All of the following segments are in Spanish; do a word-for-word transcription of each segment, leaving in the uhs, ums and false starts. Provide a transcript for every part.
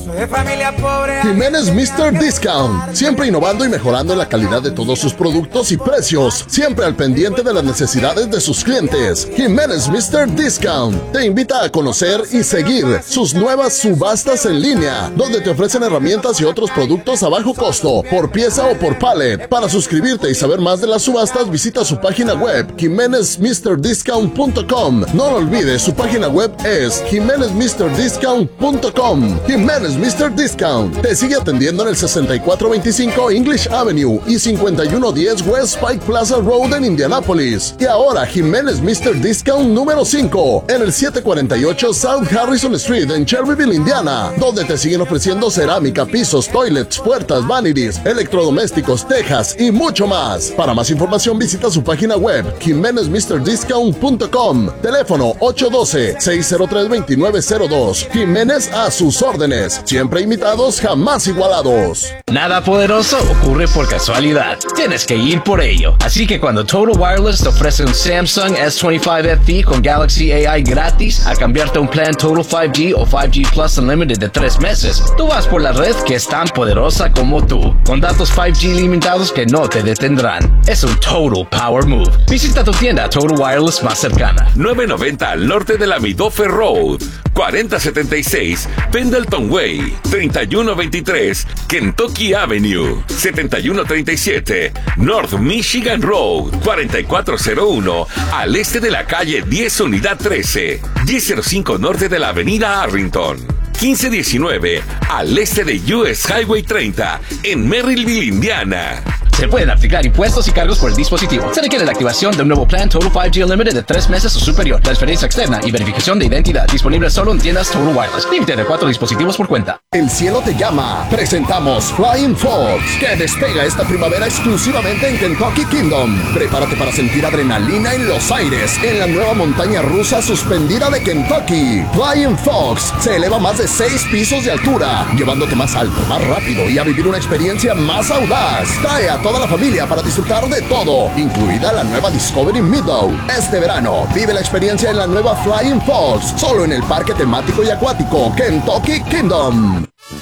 Soy de familia pobre. Jiménez míster Discount, siempre innovando y mejorando la calidad de todos sus productos y precios, siempre al pendiente de las necesidades de sus clientes. Jiménez míster Discount te invita a conocer y seguir sus nuevas subastas en línea, donde te ofrecen herramientas y otros productos a bajo costo, por pieza o por pallet. Para suscribirte y saber más de las subastas, visita su página web jiménez mister discount punto com. No lo olvides, su página web es jiménez mister discount punto com. Jiménez míster Discount te sigue atendiendo en el sesenta y cuatro veinticinco English Avenue y cincuenta y uno diez West Pike Plaza Road en Indianápolis. Y ahora Jiménez míster Discount número cinco en el setecientos cuarenta y ocho South Harrison Street en Cherryville, Indiana, donde te siguen ofreciendo cerámica, pisos, toilets, puertas, vanities, electrodomésticos, tejas y mucho más. Para más información visita su página web jiménez mister discount punto com. Teléfono ocho uno dos, seis cero tres, dos nueve cero dos. Jiménez a sus órdenes. Siempre imitados, jamás igualados. Nada poderoso ocurre por casualidad. Tienes que ir por ello. Así que cuando Total Wireless te ofrece un Samsung S veinticinco F E con Galaxy A I gratis a cambiarte a un plan Total cinco G o cinco G Plus Unlimited de tres meses, tú vas por la red que es tan poderosa como tú, con datos cinco G limitados que no te detendrán. Es un Total Power Move. Visita tu tienda Total Wireless más cercana. nueve noventa al norte de la Midofe Road, cuarenta setenta y seis Pendleton Way, treinta y uno veintitrés Kentucky Avenue, setenta y uno treinta y siete North Michigan Road, cuarenta y cuatro cero uno al este de la calle diez Unidad trece, diez cero cinco norte de la avenida Arlington, quince diecinueve al este de U S Highway treinta en Merrillville, Indiana. Se pueden aplicar impuestos y cargos por el dispositivo. Se requiere la activación de un nuevo plan Total cinco G Unlimited de tres meses o superior. Transferencia externa y verificación de identidad. Disponible solo en tiendas Total Wireless. Límite de cuatro dispositivos por cuenta. El cielo te llama. Presentamos Flying Fox, que despega esta primavera exclusivamente en Kentucky Kingdom. Prepárate para sentir adrenalina en los aires en la nueva montaña rusa suspendida de Kentucky. Flying Fox se eleva más de seis pisos de altura, llevándote más alto, más rápido y a vivir una experiencia más audaz. Trae a toda la familia para disfrutar de todo, incluida la nueva Discovery Meadow. Este verano, vive la experiencia en la nueva Flying Fox, solo en el parque temático y acuático Kentucky Kingdom.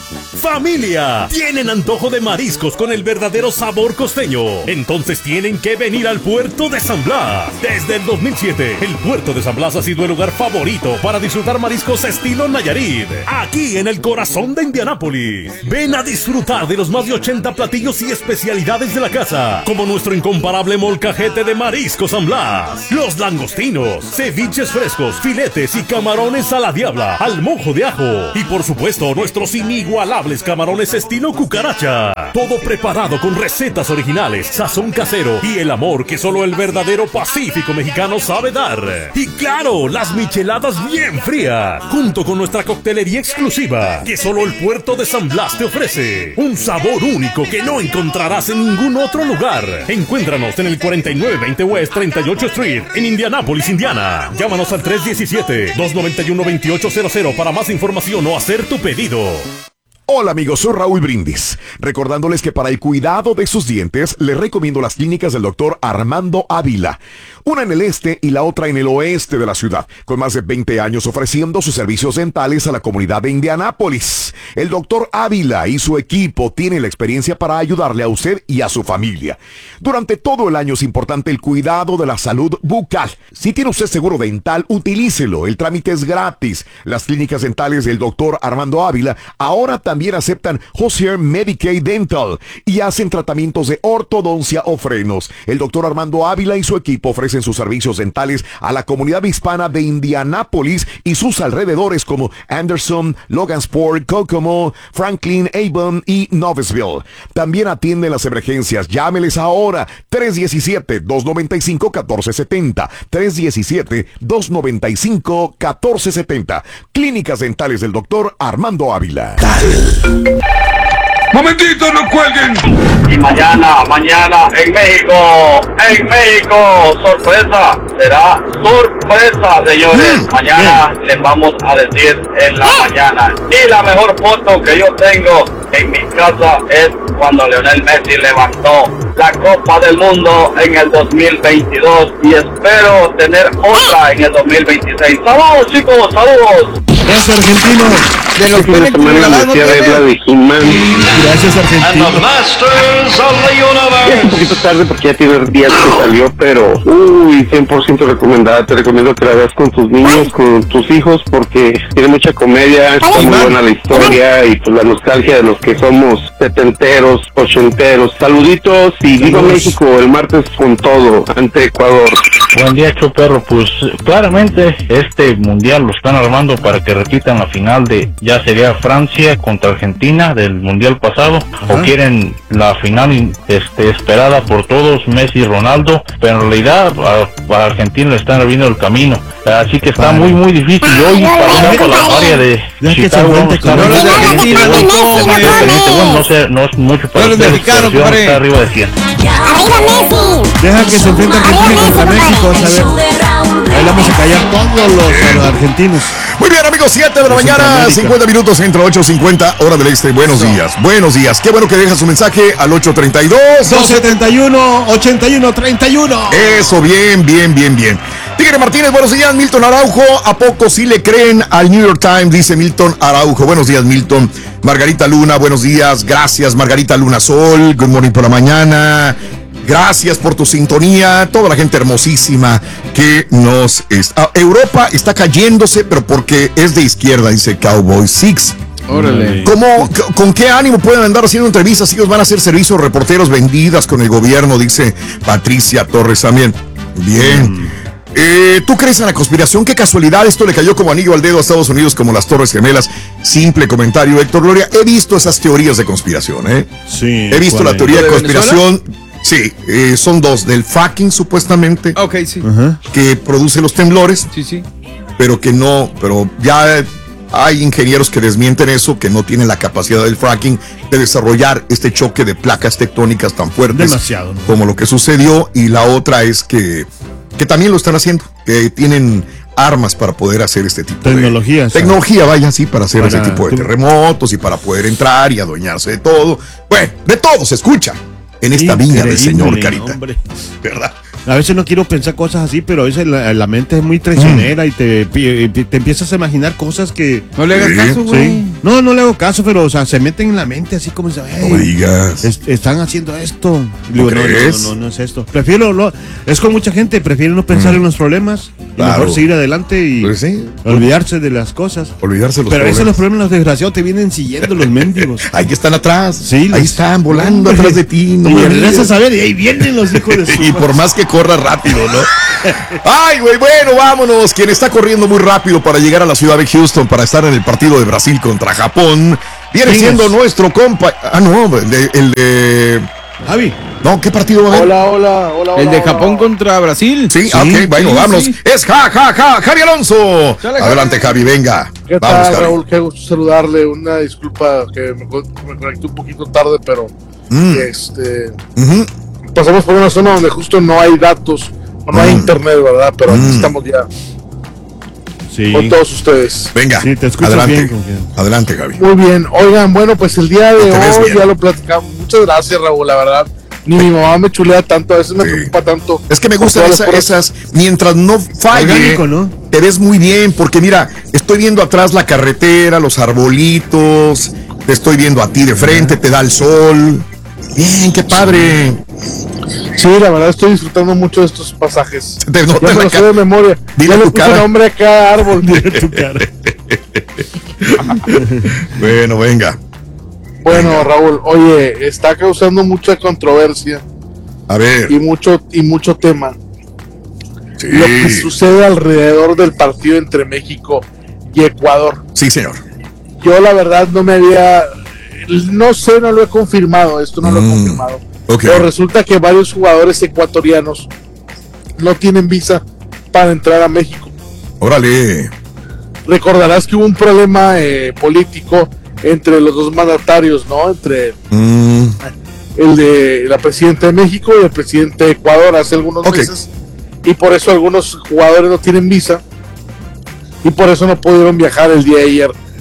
¡Familia! ¿Tienen antojo de mariscos con el verdadero sabor costeño? Entonces tienen que venir al puerto de San Blas. Desde el dos mil siete, el puerto de San Blas ha sido el lugar favorito para disfrutar mariscos estilo Nayarit, aquí en el corazón de Indianápolis. Ven a disfrutar de los más de ochenta platillos y especialidades de la casa, como nuestro incomparable molcajete de marisco San Blas, los langostinos, ceviches frescos, filetes y camarones a la diabla, al mojo de ajo y por supuesto nuestros inigualables camarones estilo cucaracha. Todo preparado con recetas originales, sazón casero y el amor que solo el verdadero Pacífico mexicano sabe dar. Y claro, las micheladas bien frías, junto con nuestra coctelería exclusiva que solo el puerto de San Blas te ofrece. Un sabor único que no encontrarás en ningún otro lugar. Encuéntranos en el cuarenta y nueve veinte West treinta y ocho Street en Indianápolis, Indiana. Llámanos al tres diecisiete, dos noventa y uno, veintiocho cero cero para más información o hacer tu pedido. Hola amigos, soy Raúl Brindis, recordándoles que para el cuidado de sus dientes les recomiendo las clínicas del doctor Armando Ávila, una en el este y la otra en el oeste de la ciudad, con más de veinte años ofreciendo sus servicios dentales a la comunidad de Indianápolis. El doctor Ávila y su equipo tienen la experiencia para ayudarle a usted y a su familia. Durante todo el año es importante el cuidado de la salud bucal. Si tiene usted seguro dental, utilícelo, el trámite es gratis. Las clínicas dentales del doctor Armando Ávila ahora también También aceptan Hozier Medicaid Dental y hacen tratamientos de ortodoncia o frenos. El doctor Armando Ávila y su equipo ofrecen sus servicios dentales a la comunidad hispana de Indianápolis y sus alrededores como Anderson, Logansport, Kokomo, Franklin, Avon y Noblesville. También atienden las emergencias. Llámeles ahora. tres diecisiete, dos noventa y cinco, catorce setenta. tres diecisiete, dos noventa y cinco, catorce setenta. Clínicas dentales del doctor Armando Ávila. ¡Momentito, no cuelguen! Y mañana, mañana en México, en México, sorpresa, será sorpresa, señores. Mañana les vamos a decir en la mañana. Y la mejor foto que yo tengo en mi casa es cuando Lionel Messi levantó la Copa del Mundo en el dos mil veintidós y espero tener otra en el dos mil veintiséis. ¡Saludos, chicos! ¡Saludos! Gracias, argentino. De los Tiene que me no decía de de He-Man. Gracias, argentino. Es un poquito tarde porque ya tiene días que salió, pero uy, cien por ciento recomendada. Te recomiendo que la veas con tus niños, con tus hijos, porque tiene mucha comedia, está muy buena la historia y pues la nostalgia de los que somos setenteros, ochenteros. Saluditos y viva México el martes con todo ante Ecuador. Buen día, Choperro. Pues claramente este mundial lo están armando para que repitan la final de, ya sería Francia contra Argentina del mundial pasado. Ajá. O quieren la final este, esperada por todos, Messi y Ronaldo, pero en realidad a, a Argentina le están abriendo el camino, así que está vale. muy muy difícil. Hoy para por la área de Chicago vamos a estar no sé, no es mucho para ustedes, pero sí vamos a estar arriba de cien. ¡Arriba Messi! Deja que se enfrente a Argentina contra México, a ver. Ahí vamos a callar todos los, los argentinos. Muy bien, amigos, siete de la mañana, cincuenta minutos, entre ocho cincuenta, hora del este. Buenos días, buenos días. Qué bueno que deja su mensaje al ocho treinta y dos, dos setenta y uno, ochenta y uno treinta y uno. Eso, bien, bien, bien, bien. Tigre Martínez, buenos días. Milton Araujo, ¿a poco sí le creen al New York Times? Dice Milton Araujo. Buenos días, Milton. Margarita Luna, buenos días. Gracias, Margarita Luna Sol. Good morning por la mañana. Gracias por tu sintonía, toda la gente hermosísima que nos... está. Europa está cayéndose, pero porque es de izquierda, dice Cowboy Six. Órale. ¿Cómo, ¿Con qué ánimo pueden andar haciendo entrevistas? Ellos van a hacer servicios reporteros vendidas con el gobierno, dice Patricia Torres también. Bien. Mm. Eh, ¿Tú crees en la conspiración? Qué casualidad, esto le cayó como anillo al dedo a Estados Unidos como las Torres Gemelas. Simple comentario, Héctor Gloria. He visto esas teorías de conspiración, ¿eh? Sí. He visto la teoría de, de conspiración... Sí, eh, son dos, del fracking supuestamente, ok, sí, uh-huh. que produce los temblores, sí, sí, pero que no, pero ya hay ingenieros que desmienten eso, que no tienen la capacidad del fracking de desarrollar este choque de placas tectónicas tan fuertes, demasiado, ¿no? Como lo que sucedió, y la otra es que, que también lo están haciendo, que tienen armas para poder hacer este tipo tecnología, de... ¿sabes? Tecnología, vaya, sí, para hacer para, ese tipo de tú... terremotos y para poder entrar y adueñarse de todo. Bueno, de todo se escucha en esta viña del Señor, Carita. Hombre. ¿Verdad? A veces no quiero pensar cosas así, pero a veces la, la mente es muy traicionera mm. y te, te empiezas a imaginar cosas que... No le hagas ¿Sí? caso, güey. Sí. No, no le hago caso, pero o sea, se meten en la mente así como... Hey, no digas. Es, están haciendo esto. ¿No, digo, crees? No, no, no, no es esto. Prefiero... No, es con mucha gente, prefiero no pensar mm. en los problemas y claro. mejor seguir adelante y pues sí. olvidarse de las cosas. Olvidarse de los pero problemas. Pero esos los problemas, los desgraciados, te vienen siguiendo los mendigos. Ahí que están atrás. Sí, ahí los... están volando hombre. Atrás de ti. No y regresas a ver y ahí vienen los hijos de su y por más que corra rápido, ¿no? Ay, güey, bueno, vámonos. Quien está corriendo muy rápido para llegar a la ciudad de Houston para estar en el partido de Brasil contra Japón viene ¿Quién siendo es? Nuestro compa. Ah, no, el de, el de... Javi. No, ¿qué partido va a haber? Hola, hola, hola. El de hola, Japón hola. Contra Brasil. Sí, sí ok, bueno, sí, vámonos. Sí. Es ja, ja, ja, Javi Alonso. Chale, Adelante, Javi, venga. ¿Qué Vamos, tal, Javi. Raúl? Qué gusto saludarle. Una disculpa que me, me conecté un poquito tarde, pero mm. este uh-huh. pasamos por una zona donde justo no hay datos, no mm. hay internet, ¿verdad? Pero mm. aquí estamos ya. Sí. Con todos ustedes. Venga, sí, te adelante. Bien, adelante, Javi. Muy bien. Oigan, bueno, pues el día de hoy ya lo platicamos. Muchas gracias, Raúl, la verdad. Ni mi mamá me chulea tanto, a veces me sí. preocupa tanto. Es que me gustan esa, esas, mientras no falle, orgánico, ¿no? Te ves muy bien, porque mira, estoy viendo atrás la carretera, los arbolitos, te estoy viendo a ti de frente, te da el sol. Bien, qué padre. Sí, la verdad estoy disfrutando mucho de estos pasajes. Te ya me lo sé de memoria. Dile ya le puse nombre a cada árbol. Dile tu cara. Bueno, venga. Bueno, venga. Raúl, oye, está causando mucha controversia. A ver. Y mucho, y mucho tema. Sí. Lo que sucede alrededor del partido entre México y Ecuador. Sí, señor. Yo la verdad no me había... No sé, no lo he confirmado, esto no mm. lo he confirmado. Okay. Pero resulta que varios jugadores ecuatorianos no tienen visa para entrar a México. Órale. Recordarás que hubo un problema eh, político entre los dos mandatarios, ¿no? Entre mm. el de la presidenta de México y el presidente de Ecuador hace algunos okay. meses. Y por eso algunos jugadores no tienen visa. Y por eso no pudieron viajar el día de ayer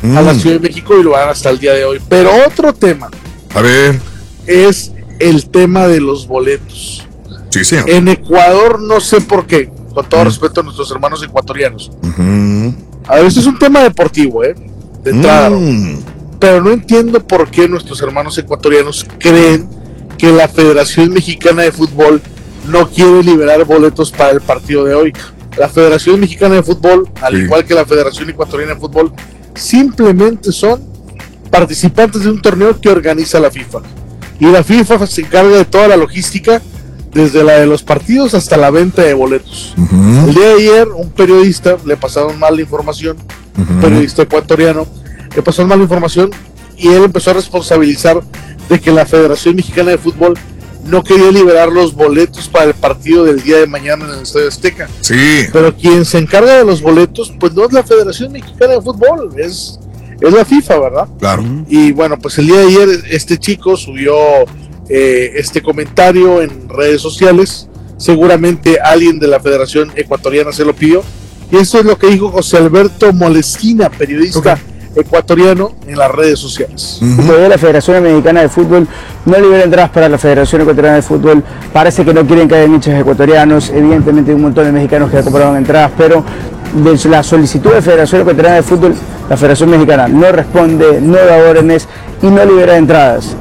mm. a la Ciudad de México y lo harán hasta el día de hoy. Pero otro tema. A ver. Es el tema de los boletos. Sí, sí. En Ecuador no sé por qué, con todo mm. respeto a nuestros hermanos ecuatorianos. Uh-huh. A ver, esto es un tema deportivo, ¿eh? De entrada. Mm. Pero no entiendo por qué nuestros hermanos ecuatorianos creen que la Federación Mexicana de Fútbol no quiere liberar boletos para el partido de hoy. La Federación Mexicana de Fútbol, al sí. igual que la Federación Ecuatoriana de Fútbol, simplemente son participantes de un torneo que organiza la FIFA. Y la FIFA se encarga de toda la logística, desde la de los partidos hasta la venta de boletos. Uh-huh. El día de ayer, un periodista le pasaron mal la información, uh-huh. un periodista ecuatoriano, le pasaron mal la información y él empezó a responsabilizar de que la Federación Mexicana de Fútbol no quería liberar los boletos para el partido del día de mañana en el Estadio Azteca. Sí. Pero quien se encarga de los boletos, pues no es la Federación Mexicana de Fútbol, es, es la FIFA, ¿verdad? Claro. Y bueno, pues el día de ayer este chico subió eh, este comentario en redes sociales. Seguramente alguien de la Federación Ecuatoriana se lo pidió. Y eso es lo que dijo José Alberto Molesquina, periodista okay. ecuatoriano, en las redes sociales. Uh-huh. Todavía la Federación Mexicana de Fútbol no libera entradas para la Federación Ecuatoriana de Fútbol. Parece que no quieren que haya hinchas ecuatorianos. Evidentemente hay un montón de mexicanos que ya compraron entradas, pero de la solicitud de Federación Ecuatoriana de Fútbol, la Federación Mexicana no responde, no da órdenes y no libera entradas.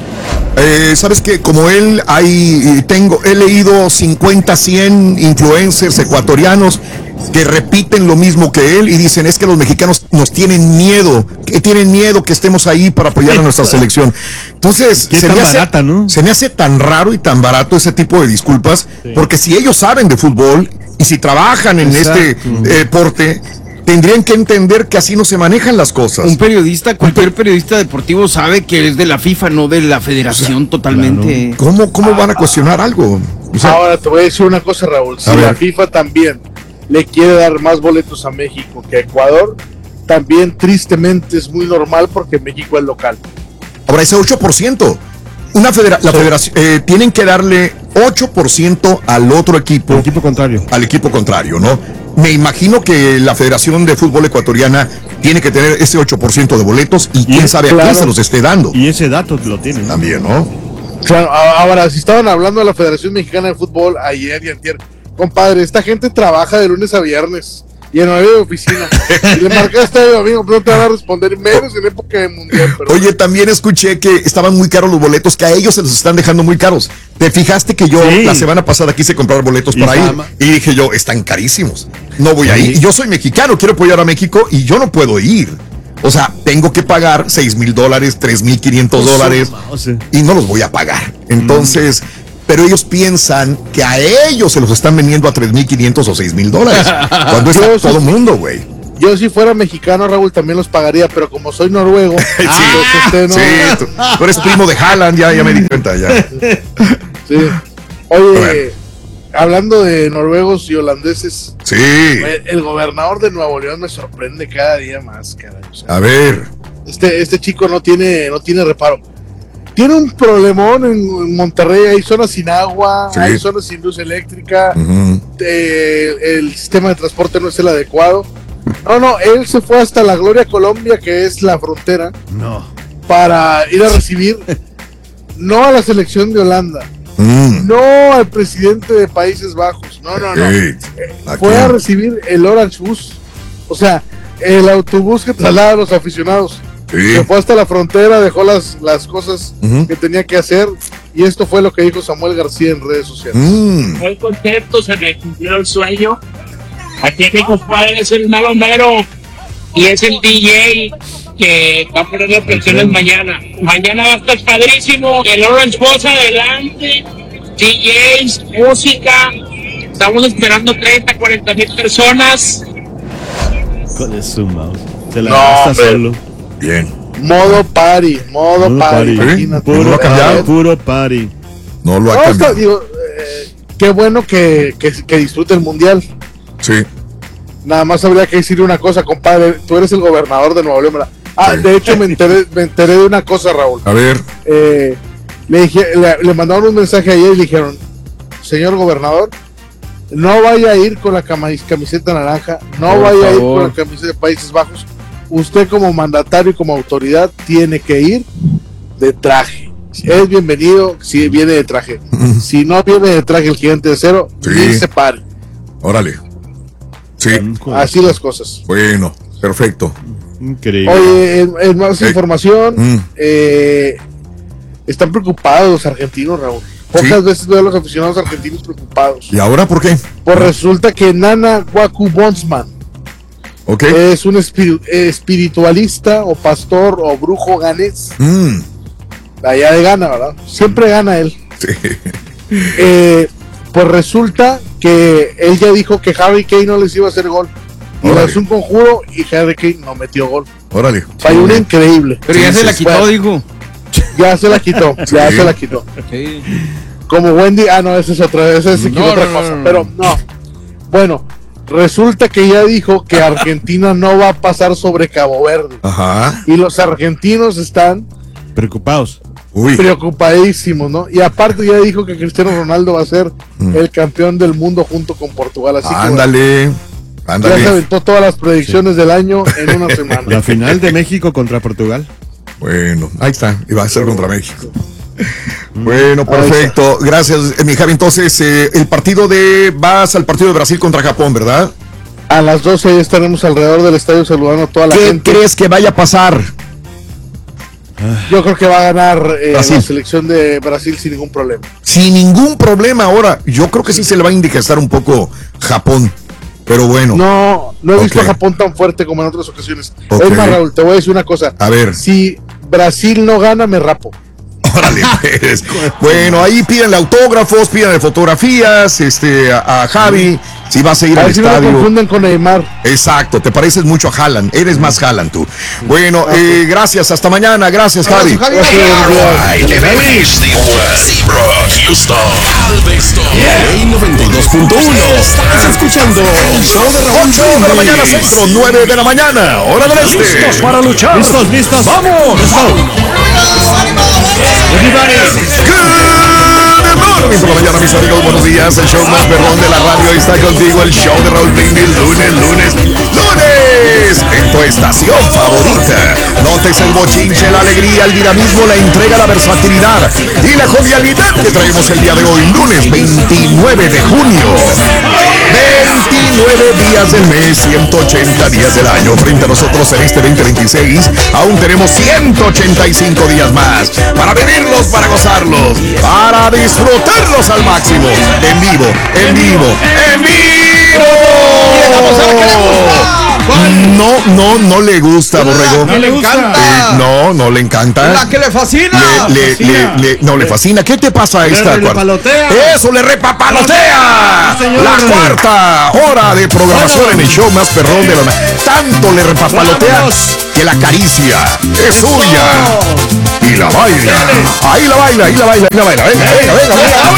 Eh, Sabes que como él hay, tengo, he leído cincuenta, cien influencers ecuatorianos que repiten lo mismo que él y dicen es que los mexicanos nos tienen miedo, que tienen miedo que estemos ahí para apoyar a nuestra selección. Entonces se me, hace, barata, ¿no? se me hace tan raro y tan barato ese tipo de disculpas, sí. porque si ellos saben de fútbol y si trabajan en Exacto. este eh, deporte, tendrían que entender que así no se manejan las cosas. Un periodista, cualquier periodista deportivo sabe que es de la FIFA, no de la federación, o sea, totalmente. Claro. ¿Cómo, cómo van a cuestionar algo? O sea, ahora te voy a decir una cosa, Raúl. Si la FIFA también le quiere dar más boletos a México que a Ecuador, también tristemente es muy normal porque México es local. Ahora ese ocho por ciento. Una federa- la federación eh, tienen que darle ocho por ciento al otro equipo. Al equipo contrario. Al equipo contrario, ¿no? Me imagino que la Federación de Fútbol Ecuatoriana tiene que tener ese ocho por ciento de boletos y, y quién sabe claro, a quién se los esté dando. Y ese dato lo tienen. También, ¿no? Claro, ahora, si estaban hablando de la Federación Mexicana de Fútbol ayer y antier, compadre, esta gente trabaja de lunes a viernes y en horario de oficina. Y le marcaste a amigo, no te van a responder menos en época de mundial. Pero... Oye, también escuché que estaban muy caros los boletos, que a ellos se los están dejando muy caros. ¿Te fijaste que yo sí. la semana pasada quise comprar boletos para ir? Y dije yo, están carísimos. No voy sí. a ir. Y yo soy mexicano, quiero apoyar a México y yo no puedo ir. O sea, tengo que pagar seis mil dólares, tres mil quinientos dólares y no los voy a pagar. Entonces... Mm. Pero ellos piensan que a ellos se los están vendiendo a tres mil quinientos o seis mil dólares. Cuando está yo, todo el mundo, güey. Yo si fuera mexicano, Raúl, también los pagaría, pero como soy noruego... sí, ah, usted no... sí tú, tú eres primo de Haaland, ya, ya me di cuenta, ya. Sí. Oye, bueno. hablando de noruegos y holandeses... Sí. El, el gobernador de Nuevo León me sorprende cada día más, caray. O sea, a ver. Este, este chico no tiene, no tiene reparo. Tiene un problemón en Monterrey, hay zonas sin agua, sí. hay zonas sin luz eléctrica, uh-huh. eh, el sistema de transporte no es el adecuado. No, no, él se fue hasta la Gloria Colombia, que es la frontera, no. para ir a recibir, no a la selección de Holanda, mm. no al presidente de Países Bajos, no, no, no, sí. fue a recibir el Orange Bus, o sea, el autobús que traslada a los aficionados. Sí. Se fue hasta la frontera, dejó las, las cosas uh-huh. que tenía que hacer y esto fue lo que dijo Samuel García en redes sociales. Mm. Muy contento, se me cumplió el sueño. Aquí mi compadre es el malomero y es el D J que va a poner las canciones okay. mañana. Mañana va a estar padrísimo, el Orange Boss adelante, D Js, música. Estamos esperando treinta, cuarenta mil personas. ¿Cuál es su mouse? Se la gasta solo. Bien. Modo party, modo, modo party. party. Puro, no lo ha cambiado. Puro party. No lo ha no, cambiado. Está, digo, eh, qué bueno que, que, que disfrute el mundial. Sí. Nada más habría que decir una cosa, compadre. Tú eres el gobernador de Nuevo León, ¿verdad? Ah, sí. De hecho me enteré, me enteré de una cosa, Raúl. A ver. Eh, le, dije, le, le mandaron un mensaje ayer y le dijeron, señor gobernador, no vaya a ir con la camiseta naranja, no Por vaya favor. a ir con la camiseta de Países Bajos, usted como mandatario y como autoridad tiene que ir de traje. Es bienvenido si viene de traje. Si no viene de traje el gigante de acero, Sí. ni se pare. Órale. Sí. Así las cosas. Bueno, perfecto. Increíble. Oye, en, en más Eh, información, mm. eh, están preocupados los argentinos, Raúl. Pocas Sí. veces veo a los aficionados argentinos preocupados. ¿Y ahora por qué? Pues resulta que Nana Waku Bonsman Ok. es un espiri- espiritualista o pastor o brujo ganés. Mm, Allá de Ghana, ¿verdad? Siempre gana él. sí. Eh, pues resulta que él ya dijo que Harry Kane no les iba a hacer gol. Y Órale. lanzó un conjuro y Harry Kane no metió gol. Órale. Falló una increíble. Pero ya Sí, se sí, la sí. quitó, digo. Ya se la quitó, ya Sí. se la quitó. Sí. Como Wendy, ah no, esa es otra, esa es No, otra no, cosa, no, no. pero no. Bueno, resulta que ya dijo que Argentina no va a pasar sobre Cabo Verde. Ajá. Y los argentinos están Preocupados. Uy. preocupadísimos, ¿no? Y aparte ya dijo que Cristiano Ronaldo va a ser Mm. el campeón del mundo junto con Portugal. Así Ándale. que bueno, ya se Ándale. aventó todas las predicciones del año en una semana. La final de México contra Portugal. Bueno, ahí está. Y va a ser contra México. Bueno, perfecto. Gracias, eh, mi Javi. Entonces, eh, el partido de. Vas al partido de Brasil contra Japón, ¿verdad? A las doce ya estaremos alrededor del estadio saludando a toda la ¿Qué gente. crees que vaya a pasar? Yo creo que va a ganar eh, Brasil. la selección de Brasil sin ningún problema. Sin ningún problema ahora. Yo creo que sí se le va a indigestar un poco Japón. Pero bueno. No, no he visto Ok. a Japón tan fuerte como en otras ocasiones. Ok. Es más, Raúl, te voy a decir una cosa. A ver. Si Brasil no gana, me rapo. Órale, pues. Bueno, ahí pídanle autógrafos, pídanle fotografías, este, a, a Javi, si vas a ir A al ver si no me estadio. confunden con Neymar. Exacto, te pareces mucho a Haaland, eres más Haaland tú. Bueno, eh, gracias, hasta mañana, gracias Javi. Ay, te ves, Seabrook, Houston, Galveston, noventa y dos punto uno. Estás escuchando el show de Raúl ocho de la mañana, Brindis. centro, nueve de la mañana, hora del este. ¿Listos para luchar? Listos, listos. ¡Vamos! Let's go. Good morning por la mañana, mis amigos, buenos días. El show más perrón de la radio está contigo. El show de Raúl Brindis, lunes, lunes, lunes. En tu estación favorita. Notes el bochinche, la alegría, el dinamismo, la entrega, la versatilidad y la jovialidad que traemos el día de hoy, lunes veintinueve de junio. veintinueve días del mes, ciento ochenta días del año. Frente a nosotros en este veinte veintiséis, aún tenemos ciento ochenta y cinco días más para vivirlos, para gozarlos, para disfrutarlos al máximo. En vivo, en vivo, en vivo. No, no, no le gusta, Borrego. No le encanta. Eh, no, no le encanta. La que le fascina. Le, le, Fascina. le, le- no, le fascina. ¿Qué te pasa a esta Le cuarta? repalotea. Eso, le repapalotea. Sí, señor. La cuarta hora de programación en el show más perrón de la ma- Tanto le repapalotea Vámonos. que la caricia es suya. Y la baila. Ahí la baila, ahí la baila, ahí la baila. Venga, venga, venga, venga.